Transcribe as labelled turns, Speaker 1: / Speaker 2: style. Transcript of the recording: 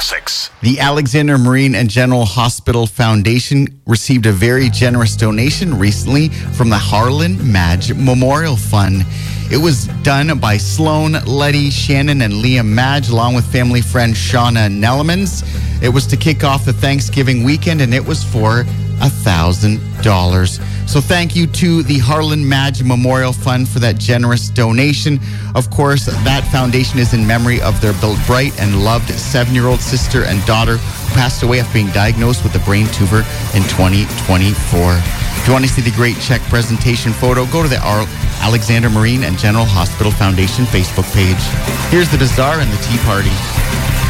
Speaker 1: classics.
Speaker 2: The Alexander Marine and General Hospital Foundation received a very generous donation recently from the Harlan Madge Memorial Fund. It was done by Sloan, Letty, Shannon, and Liam Madge, along with family friend Shauna Nellemans. It was to kick off the Thanksgiving weekend, and it was for $1,000. So thank you to the Harlan Madge Memorial Fund for that generous donation. Of course, that foundation is in memory of their bright and loved 7-year-old sister and daughter who passed away after being diagnosed with a brain tumor in 2024. If you want to see the great check presentation photo, go to the Alexander Marine and General Hospital Foundation Facebook page. Here's the Bazaar and the Tea Party.